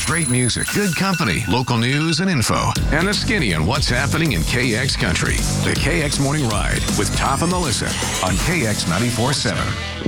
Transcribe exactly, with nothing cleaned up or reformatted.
Great music, good company, local news and info, and the skinny on what's happening in K X country. The K X Morning Ride with Top and Melissa on K X ninety-four point seven.